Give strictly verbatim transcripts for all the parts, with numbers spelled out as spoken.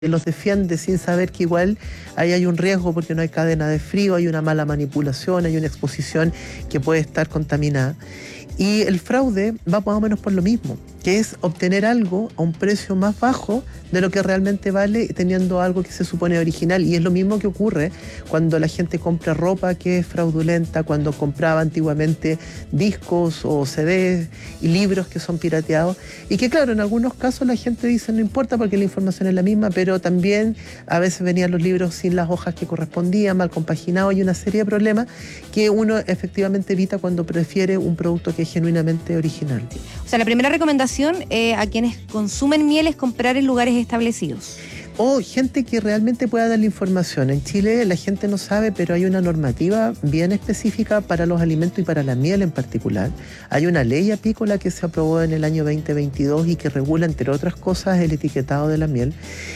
los defiende sin saber que igual ahí hay un riesgo porque no hay cadena de frío, hay una mala manipulación, hay una exposición que puede estar contaminada. Y el fraude va más o menos por lo mismo, que es obtener algo a un precio más bajo de lo que realmente vale, teniendo algo que se supone original. Y es lo mismo que ocurre cuando la gente compra ropa que es fraudulenta, cuando compraba antiguamente discos o C Ds y libros que son pirateados. Y que claro, en algunos casos la gente dice no importa porque la información es la misma, pero también a veces venían los libros sin las hojas que correspondían, mal compaginados, y una serie de problemas que uno efectivamente evita cuando prefiere un producto que es genuinamente original. O sea, la primera recomendación eh, a quienes consumen miel es comprar en lugares establecidos. O gente que realmente pueda dar la información. En Chile la gente no sabe, pero hay una normativa bien específica para los alimentos y para la miel en particular. Hay una ley apícola que se aprobó en el año veinte veintidós y que regula, entre otras cosas, el etiquetado de la miel.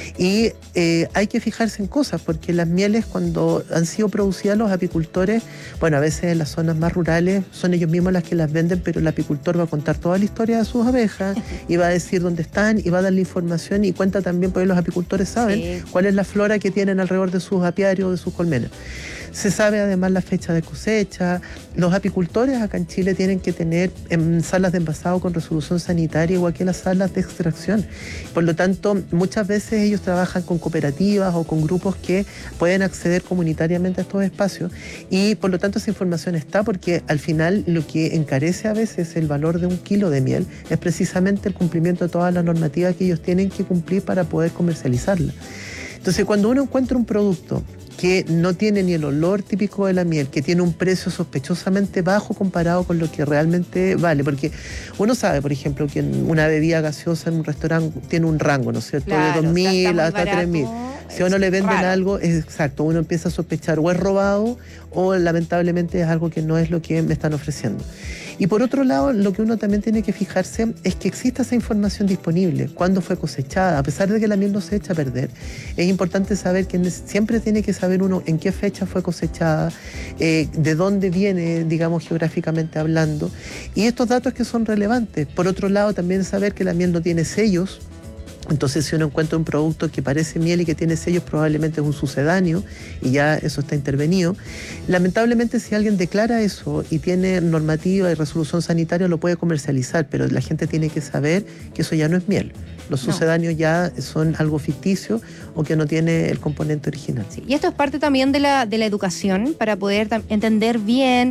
Y eh, hay que fijarse en cosas, porque las mieles, cuando han sido producidas, los apicultores, bueno, a veces en las zonas más rurales son ellos mismos las que las venden, pero el apicultor va a contar toda la historia de sus abejas y va a decir dónde están y va a dar la información, y cuenta también, porque los apicultores saben sí. cuál es la flora que tienen alrededor de sus apiarios, de sus colmenas. Se sabe además la fecha de cosecha. Los apicultores acá en Chile tienen que tener en salas de envasado con resolución sanitaria, igual que las salas de extracción. Por lo tanto, muchas veces ellos trabajan con cooperativas o con grupos que pueden acceder comunitariamente a estos espacios, y por lo tanto esa información está, porque al final lo que encarece a veces el valor de un kilo de miel es precisamente el cumplimiento de todas las normativas que ellos tienen que cumplir para poder comercializarla. Entonces, cuando uno encuentra un producto que no tiene ni el olor típico de la miel, que tiene un precio sospechosamente bajo comparado con lo que realmente vale, porque uno sabe, por ejemplo, que una bebida gaseosa en un restaurante tiene un rango, ¿no es cierto? Claro, de dos mil o sea, hasta tres mil. Si a uno le venden raro. algo, es exacto, uno empieza a sospechar o es robado o lamentablemente es algo que no es lo que me están ofreciendo. Y por otro lado, lo que uno también tiene que fijarse es que exista esa información disponible, cuándo fue cosechada. A pesar de que la miel no se echa a perder, es importante saber que siempre tiene que saber uno en qué fecha fue cosechada, eh, de dónde viene, digamos, geográficamente hablando, y estos datos que son relevantes. Por otro lado, también saber que la miel no tiene sellos. Entonces, si uno encuentra un producto que parece miel y que tiene sellos, probablemente es un sucedáneo y ya eso está intervenido. Lamentablemente, si alguien declara eso y tiene normativa y resolución sanitaria, lo puede comercializar, pero la gente tiene que saber que eso ya no es miel. Los no. sucedáneos ya son algo ficticio o que no tiene el componente original. Sí, y esto es parte también de la, de la educación para poder entender bien,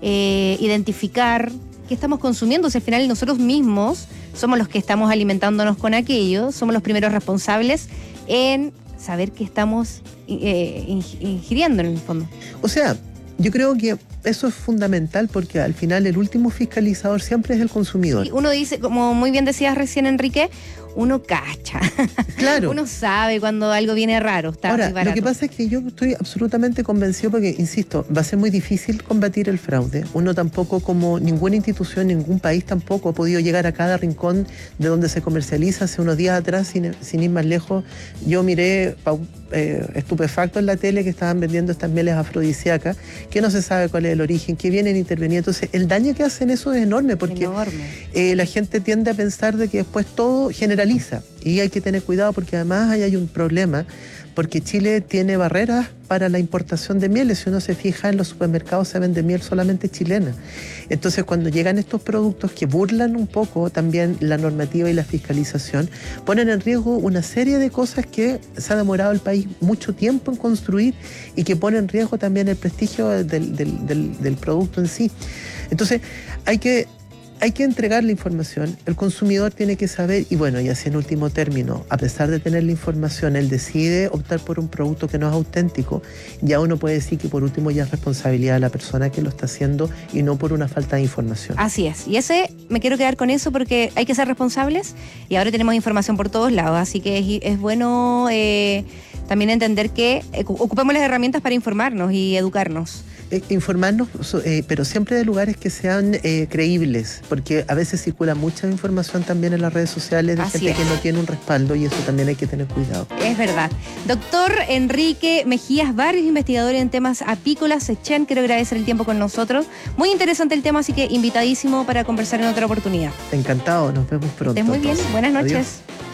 eh, identificar qué estamos consumiendo. O sea, al final nosotros mismos somos los que estamos alimentándonos con aquello, somos los primeros responsables en saber qué estamos eh, ingiriendo en el fondo. O sea, yo creo que eso es fundamental, porque al final el último fiscalizador siempre es el consumidor. Y uno dice, como muy bien decías recién, Enrique, uno cacha. Claro. Uno sabe cuando algo viene raro. Está Ahora, muy barato. lo que pasa es que yo estoy absolutamente convencido, porque, insisto, va a ser muy difícil combatir el fraude. Uno tampoco, como ninguna institución, ningún país tampoco ha podido llegar a cada rincón de donde se comercializa. Hace unos días atrás, sin, sin ir más lejos, yo miré eh, estupefacto en la tele que estaban vendiendo estas mieles afrodisíacas, que no se sabe cuál es el origen, que vienen interveniendo. Entonces, el daño que hacen eso es enorme, porque enorme. Eh, la gente tiende a pensar de que después todo generaliza. Y hay que tener cuidado, porque además ahí hay un problema, porque Chile tiene barreras para la importación de mieles. Si uno se fija, en los supermercados se vende miel solamente chilena. Entonces, cuando llegan estos productos que burlan un poco también la normativa y la fiscalización, ponen en riesgo una serie de cosas que se ha demorado el país mucho tiempo en construir y que ponen en riesgo también el prestigio del, del, del, del producto en sí. Entonces, hay que... Hay que entregar la información, el consumidor tiene que saber, y bueno, y así en último término, a pesar de tener la información, él decide optar por un producto que no es auténtico, ya uno puede decir que por último ya es responsabilidad de la persona que lo está haciendo y no por una falta de información. Así es, y ese, me quiero quedar con eso porque hay que ser responsables y ahora tenemos información por todos lados, así que es, es bueno eh, también entender que eh, ocupemos las herramientas para informarnos y educarnos. Eh, informarnos, eh, pero siempre de lugares que sean eh, creíbles, porque a veces circula mucha información también en las redes sociales de Así gente es. que no tiene un respaldo, y eso también hay que tener cuidado. Es verdad. Doctor Enrique Mejías Barrios, investigador en temas apícolas, Sechen, quiero agradecer el tiempo con nosotros. Muy interesante el tema, así que invitadísimo para conversar en otra oportunidad. Encantado, nos vemos pronto. Estés muy bien, entonces. buenas noches. Adiós.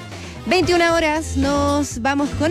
veintiuna horas, nos vamos con